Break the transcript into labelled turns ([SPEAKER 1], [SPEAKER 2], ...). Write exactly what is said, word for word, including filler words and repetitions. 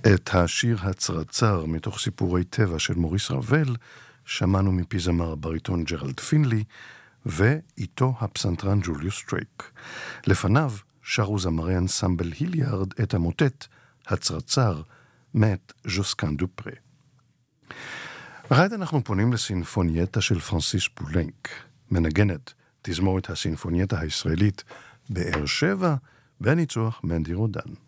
[SPEAKER 1] את השיר הצרצר מתוך סיפורי טבע של מוריס רבל שמענו מפי זמר הבריטון ג'רלד פינלי, ואיתו הפסנתרן ג'וליוס סטרייק. לפניו שרו זמרי אנסמבל היליארד את המוטט הצרצר מאת ז'וסקן דופרה. וכעת אנחנו פונים לסינפונייטה של פרנסיס פולנק, מנגנת תזמורת הסינפונייטה הישראלית באר שבע, בניצוח מנדי רודן.